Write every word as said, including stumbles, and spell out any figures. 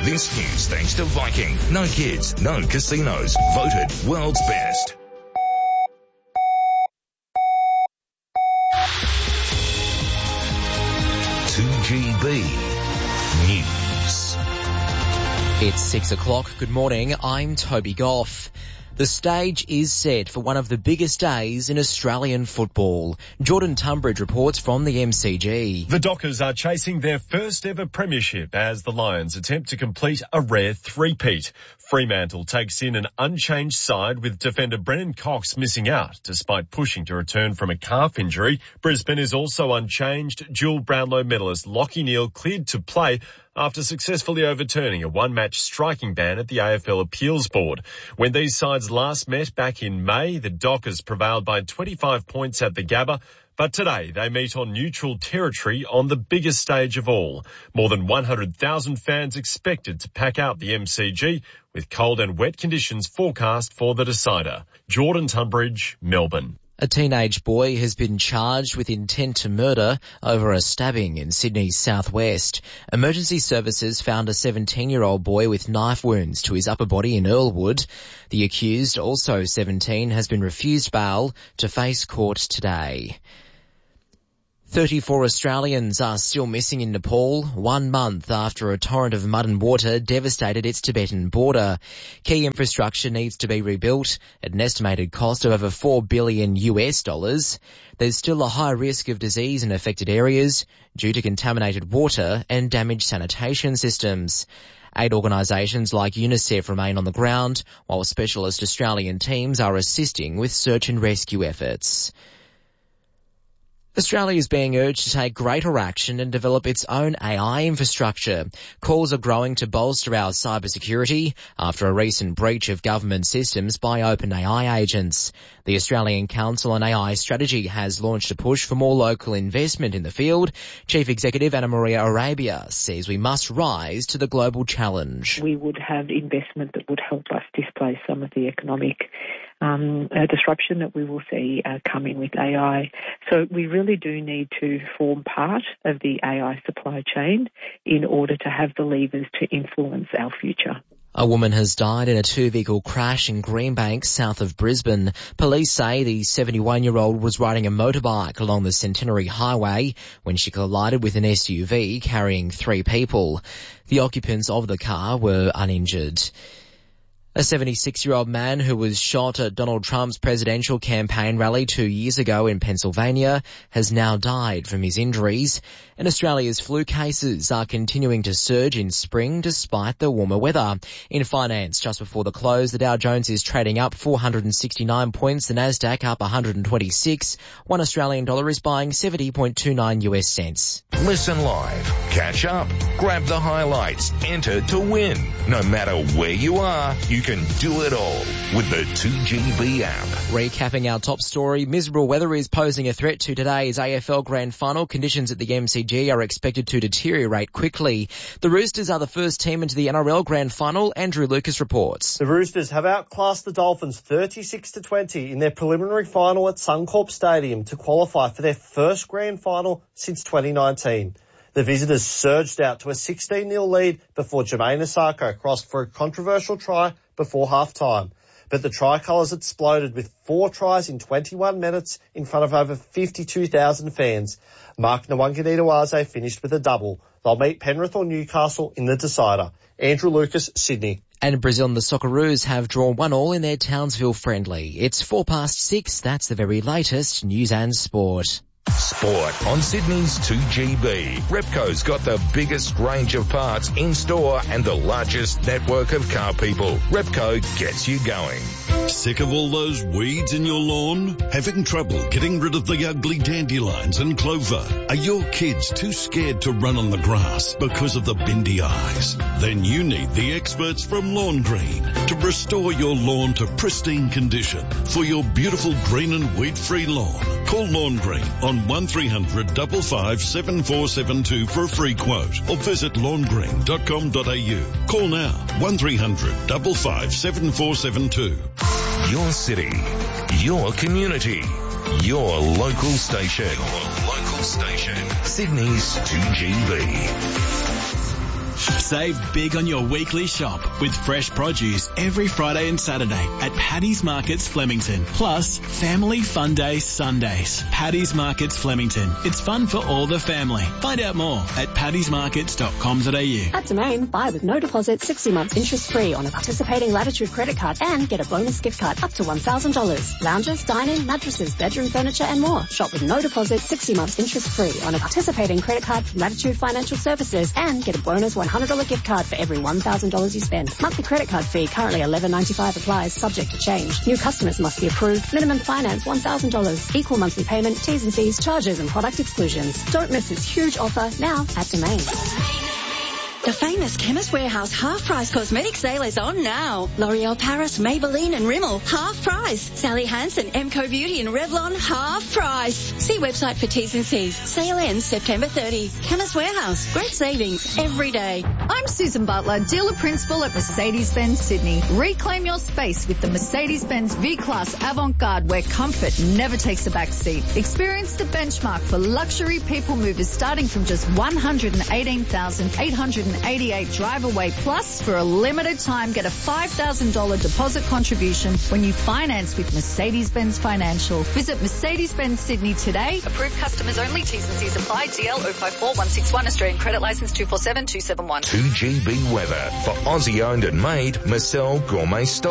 This news thanks to Viking. No kids, no casinos. Voted world's best. two G B News. It's six o'clock. Good morning. I'm Toby Goff. The stage is set for one of the biggest days in Australian football. Jordan Tunbridge reports from the M C G. The Dockers are chasing their first ever premiership as the Lions attempt to complete a rare three-peat. Fremantle takes in an unchanged side with defender Brennan Cox missing out despite pushing to return from a calf injury. Brisbane is also unchanged. Dual Brownlow medalist Lachie Neale cleared to play after successfully overturning a one-match striking ban at the A F L Appeals Board. When these sides last met back in May, the Dockers prevailed by twenty-five points at the Gabba, but today they meet on neutral territory on the biggest stage of all. More than one hundred thousand fans expected to pack out the M C G, with cold and wet conditions forecast for the decider. Jordan Tunbridge, Melbourne. A teenage boy has been charged with intent to murder over a stabbing in Sydney's southwest. Emergency services found a seventeen-year-old boy with knife wounds to his upper body in Earlwood. The accused, also seventeen, has been refused bail to face court today. thirty-four Australians are still missing in Nepal, one month after a torrent of mud and water devastated its Tibetan border. Key infrastructure needs to be rebuilt at an estimated cost of over four billion U S dollars. There's still a high risk of disease in affected areas due to contaminated water and damaged sanitation systems. Aid organisations like UNICEF remain on the ground, while specialist Australian teams are assisting with search and rescue efforts. Australia is being urged to take greater action and develop its own A I infrastructure. Calls are growing to bolster our cybersecurity after a recent breach of government systems by OpenAI agents. The Australian Council on A I Strategy has launched a push for more local investment in the field. Chief Executive Anna Maria Arabia says we must rise to the global challenge. We would have investment that would help us displace some of the economic Um, a disruption that we will see uh, coming with A I. So we really do need to form part of the A I supply chain in order to have the levers to influence our future. A woman has died in a two-vehicle crash in Greenbank, south of Brisbane. Police say the seventy-one-year-old was riding a motorbike along the Centenary Highway when she collided with an S U V carrying three people. The occupants of the car were uninjured. A seventy-six-year-old man who was shot at Donald Trump's presidential campaign rally two years ago in Pennsylvania has now died from his injuries. And Australia's flu cases are continuing to surge in spring despite the warmer weather. In finance, just before the close, the Dow Jones is trading up four hundred sixty-nine points, the Nasdaq up one hundred twenty-six. One Australian dollar is buying seventy point two nine U S cents. Listen live, catch up, grab the highlights, enter to win. No matter where you are, you can do it all with the two G B app. Recapping our top story, miserable weather is posing a threat to today's A F L Grand Final. Conditions at the M C G are expected to deteriorate quickly. The Roosters are the first team into the N R L Grand Final. Andrew Lucas reports. The Roosters have outclassed the Dolphins thirty-six to twenty in their preliminary final at Suncorp Stadium to qualify for their first Grand Final since twenty nineteen. The visitors surged out to a sixteen nil lead before Jermaine Osako crossed for a controversial try before half-time. But the Tricolours exploded with four tries in twenty-one minutes in front of over fifty-two thousand fans. Mark Nwanganitawaze finished with a double. They'll meet Penrith or Newcastle in the decider. Andrew Lucas, Sydney. And Brazil and the Socceroos have drawn one all in their Townsville friendly. It's four past six. That's the very latest news and sport. Sport on Sydney's two G B. Repco's got the biggest range of parts in store and the largest network of car people. Repco gets you going. Sick of all those weeds in your lawn? Having trouble getting rid of the ugly dandelions and clover? Are your kids too scared to run on the grass because of the bindy eyes? Then you need the experts from Lawn Green to restore your lawn to pristine condition for your beautiful green and weed-free lawn. Call Lawn Green on one three hundred five five seven four seven two for a free quote or visit lawn green dot com dot a u. Call now one three hundred five five seven four seven two. Your city, your community, your local station. Your local station. Sydney's two G B. Save big on your weekly shop with fresh produce every Friday and Saturday at Paddy's Markets Flemington. Plus, Family Fun Day Sundays. Paddy's Markets Flemington. It's fun for all the family. Find out more at paddys markets dot com dot a u. At Domain, buy with no deposit, sixty months interest free on a participating Latitude credit card and get a bonus gift card up to one thousand dollars. Lounges, dining, mattresses, bedroom furniture and more. Shop with no deposit, sixty months interest free on a participating credit card from Latitude Financial Services and get a bonus one hundred dollars gift card for every one thousand dollars you spend. Monthly credit card fee currently eleven ninety-five applies, subject to change. New customers must be approved. Minimum finance one thousand dollars. Equal monthly payment, T's and C's, charges and product exclusions. Don't miss this huge offer now at Domain. The famous Chemist Warehouse half-price cosmetic sale is on now. L'Oreal Paris, Maybelline and Rimmel, half price. Sally Hansen, Emco Beauty and Revlon, half price. See website for T's and C's. Sale ends September thirtieth. Chemist Warehouse, great savings every day. I'm Susan Butler, dealer principal at Mercedes-Benz Sydney. Reclaim your space with the Mercedes-Benz V-Class Avant-Garde, where comfort never takes a back seat. Experience the benchmark for luxury people movers starting from just one hundred eighteen thousand eight hundred eighty-eight drive away. Plus, for a limited time, get a five thousand dollars deposit contribution when you finance with Mercedes-Benz Financial. Visit Mercedes-Benz Sydney today. Approved customers only. T's and C's apply. D L zero five four one six one. Australian credit license two four seven two seven one. two G B weather for Aussie owned and made Marcel Gourmet Style.